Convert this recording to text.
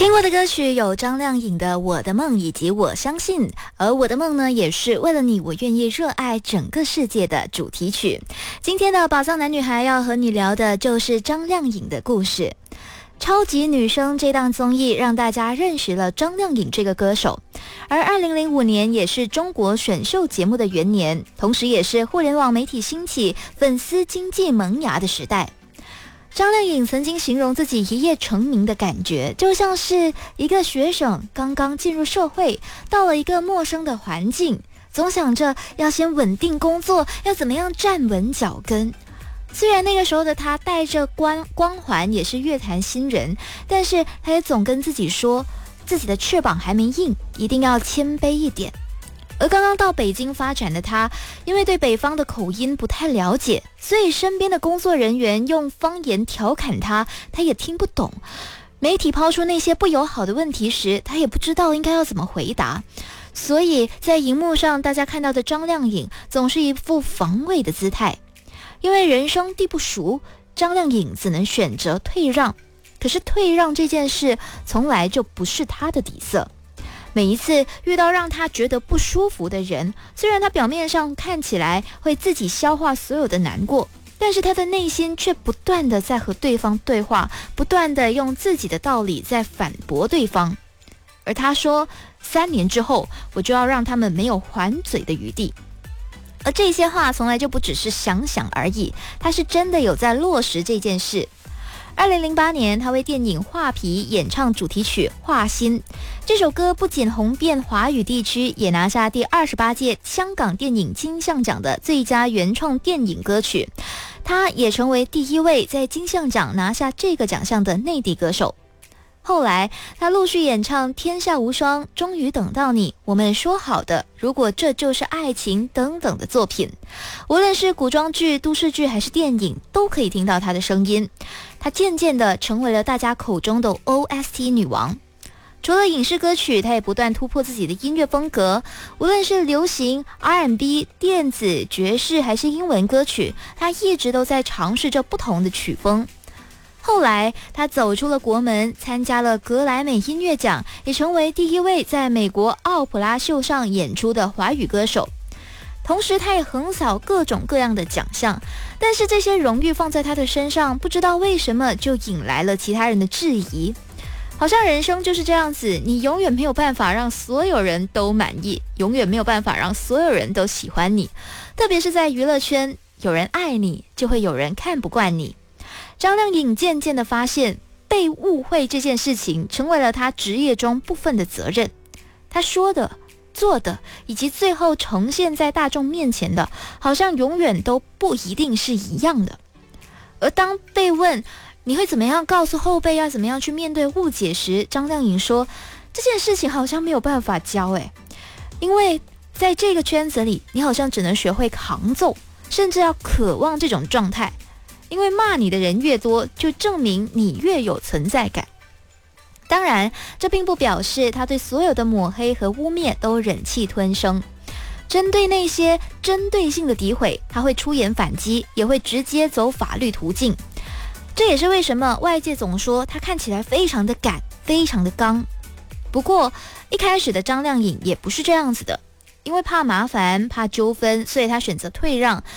听过的歌曲有张靓颖的《我的梦》以及《我相信》，而《我的梦》呢，也是为了你，我愿意热爱整个世界的主题曲。今天的宝藏男女孩要和你聊的就是张靓颖的故事。超级女声这档综艺让大家认识了张靓颖这个歌手，而2005年也是中国选秀节目的元年，同时也是互联网媒体兴起、粉丝经济萌芽的时代。张靓颖曾经形容自己一夜成名的感觉，就像是一个学生刚刚进入社会，到了一个陌生的环境，总想着要先稳定工作，要怎么样站稳脚跟。虽然那个时候的他带着光环，也是乐坛新人，但是他也总跟自己说，自己的翅膀还没硬，一定要谦卑一点。而刚刚到北京发展的他，因为对北方的口音不太了解，所以身边的工作人员用方言调侃他，他也听不懂。媒体抛出那些不友好的问题时，他也不知道应该要怎么回答。所以在荧幕上大家看到的张靓颖总是一副防卫的姿态。因为人生地不熟，张靓颖只能选择退让。可是退让这件事从来就不是他的底色。每一次遇到让他觉得不舒服的人，虽然他表面上看起来会自己消化所有的难过，但是他的内心却不断的在和对方对话，不断的用自己的道理在反驳对方。而他说，3年之后我就要让他们没有还嘴的余地。而这些话从来就不只是想想而已，他是真的有在落实这件事。2008年，他为电影《画皮》演唱主题曲《画心》。这首歌不仅红遍华语地区，也拿下第28届香港电影金像奖的最佳原创电影歌曲。他也成为第一位在金像奖拿下这个奖项的内地歌手。后来他陆续演唱《天下无双》、《终于等到你》、《我们说好的》、《如果这就是爱情》等等的作品。无论是古装剧、都市剧还是电影，都可以听到他的声音。他渐渐地成为了大家口中的 OST 女王。除了影视歌曲，他也不断突破自己的音乐风格，无论是流行、R&B、电子、爵士还是英文歌曲，他一直都在尝试着不同的曲风。后来他走出了国门，参加了格莱美音乐奖，也成为第一位在美国奥普拉秀上演出的华语歌手。同时他也横扫各种各样的奖项，但是这些荣誉放在他的身上，不知道为什么就引来了其他人的质疑。好像人生就是这样子，你永远没有办法让所有人都满意，永远没有办法让所有人都喜欢你。特别是在娱乐圈，有人爱你，就会有人看不惯你。张靓颖渐渐地发现，被误会这件事情成为了她职业中部分的责任。她说的、做的，以及最后呈现在大众面前的，好像永远都不一定是一样的。而当被问你会怎么样告诉后辈要怎么样去面对误解时，张靓颖说，这件事情好像没有办法教因为在这个圈子里，你好像只能学会扛揍，甚至要渴望这种状态。因为骂你的人越多，就证明你越有存在感。当然，这并不表示他对所有的抹黑和污蔑都忍气吞声。针对那些针对性的诋毁，他会出言反击，也会直接走法律途径。这也是为什么外界总说他看起来非常的敢，非常的刚。不过，一开始的张靓颖也不是这样子的。因为怕麻烦、怕纠纷，所以他选择退让，